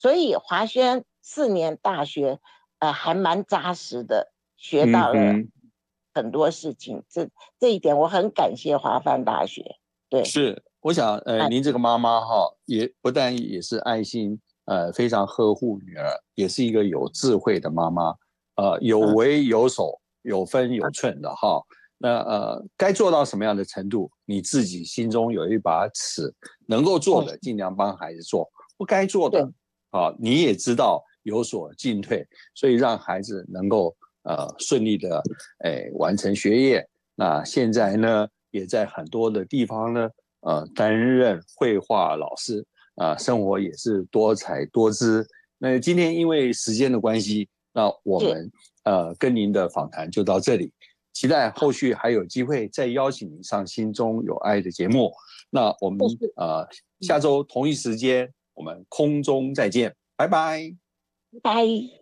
所以华轩4年大学，还蛮扎实的，学到了嗯， 很多事情。这一点我很感谢华范大学。对， 是，我想， 哎， 您这个妈妈哈，也不但也是爱心，非常呵护女儿，也是一个有智慧的妈妈，有嗯， 为有守，有分有寸的哈。那该做到什么样的程度，你自己心中有一把尺，能够做哎， 的尽量帮孩子做，不该做的， 对， 啊，你也知道有所进退，所以让孩子能够顺利的完成学业。那现在呢，也在很多的地方呢，担任绘画老师，生活也是多彩多姿。那今天因为时间的关系，那我是， 们跟您的访谈就到这里，期待后续还有机会再邀请您上心中有爱的节目。那我们谢谢， 下周同一时间我们空中再见，拜拜。 拜。